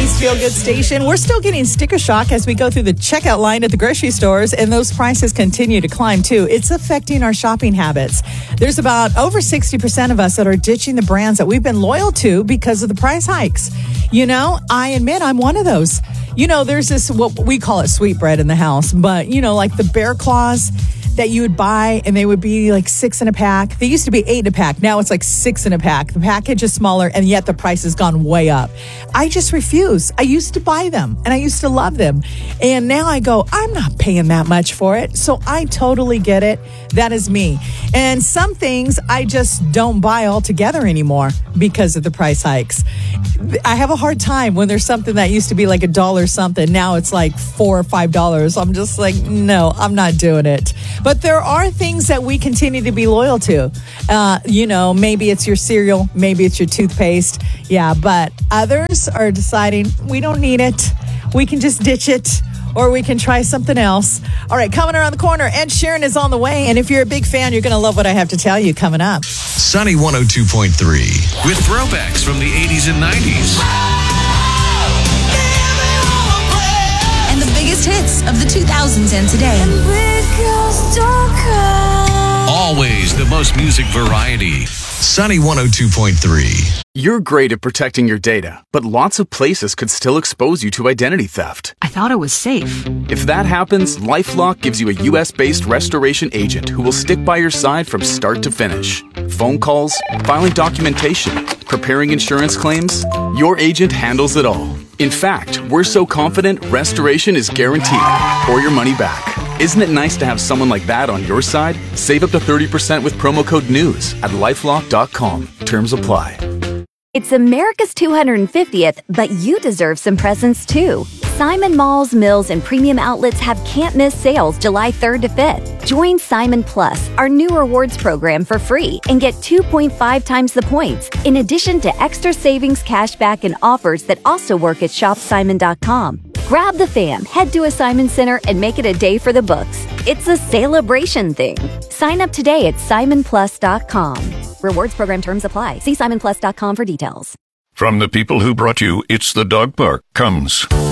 East Feel Good Station. We're still getting sticker shock as we go through the checkout line at the grocery stores, and those prices continue to climb too. It's affecting our shopping habits. There's about over 60% of us that are ditching the brands that we've been loyal to because of the price hikes. You know, I admit I'm one of those. You know, there's this, what we call it sweetbread in the house, but you know, like the Bear Claws that you would buy, and they would be like 6 in a pack. They used to be 8 in a pack. Now it's like 6 in a pack. The package is smaller, and yet the price has gone way up. I just refuse. I used to buy them, and I used to love them. And now I go, I'm not paying that much for it. So I totally get it. That is me. And some things I just don't buy altogether anymore because of the price hikes. I have a hard time when there's something that used to be like $1 something. Now it's like $4 or $5. I'm just like, no, I'm not doing it. But there are things that we continue to be loyal to. You know, maybe it's your cereal, maybe it's your toothpaste. Yeah, but others are deciding we don't need it. We can just ditch it, or we can try something else. All right, coming around the corner, Ed Sheeran is on the way. And if you're a big fan, you're going to love what I have to tell you coming up. Sunny 102.3. With throwbacks from the 80s and 90s. And the biggest hits of the 2000s and today. Always the most music variety. Sunny 102.3. You're great at protecting your data, but lots of places could still expose you to identity theft. I thought it was safe. If that happens, LifeLock gives you a U.S.-based restoration agent who will stick by your side from start to finish. Phone calls, filing documentation, preparing insurance claims, your agent handles it all. In fact, we're so confident restoration is guaranteed or your money back. Isn't it nice to have someone like that on your side? Save up to 30% with promo code NEWS at LifeLock.com. Terms apply. It's America's 250th, but you deserve some presents too. Simon Malls, Mills, and Premium Outlets have can't-miss sales July 3rd to 5th. Join Simon Plus, our new rewards program, for free and get 2.5 times the points, in addition to extra savings, cashback, and offers that also work at ShopSimon.com. Grab the fam, head to a Simon Center, and make it a day for the books. It's a celebration thing. Sign up today at SimonPlus.com. Rewards program terms apply. See SimonPlus.com for details. From the people who brought you It's the Dog Park comes